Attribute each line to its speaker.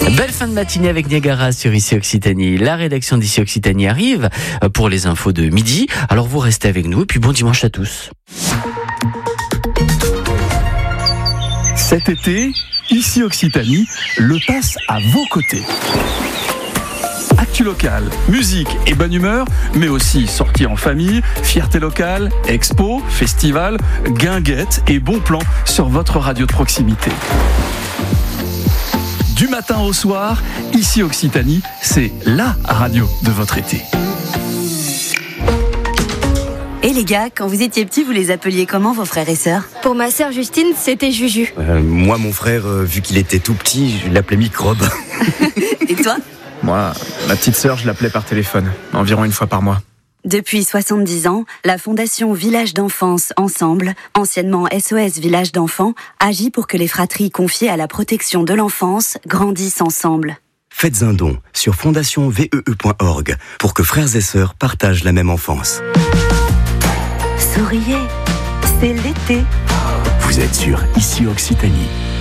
Speaker 1: Belle fin de matinée avec Niagara sur Ici Occitanie. La rédaction d'Ici Occitanie arrive pour les infos de midi. Alors vous restez avec nous et puis bon dimanche à tous.
Speaker 2: Cet été, Ici Occitanie, le passe à vos côtés. Actu locale, musique et bonne humeur, mais aussi sorties en famille, fierté locale, expo, festival, guinguettes et bons plans sur votre radio de proximité. Du matin au soir, Ici Occitanie, c'est la radio de votre été.
Speaker 3: Et les gars, quand vous étiez petits, vous les appeliez comment vos frères et sœurs ?
Speaker 4: Pour ma sœur Justine, c'était Juju.
Speaker 5: Moi, mon frère, vu qu'il était tout petit, je l'appelais Microbe.
Speaker 3: Et toi ?
Speaker 6: Moi, ma petite sœur, je l'appelais par téléphone, environ une fois par mois.
Speaker 3: Depuis 70 ans, la Fondation Village d'Enfance Ensemble, anciennement SOS Village d'Enfants, agit pour que les fratries confiées à la protection de l'enfance grandissent ensemble.
Speaker 5: Faites un don sur fondationvee.org pour que frères et sœurs partagent la même enfance.
Speaker 3: Souriez, c'est l'été.
Speaker 2: Vous êtes sur Ici Occitanie.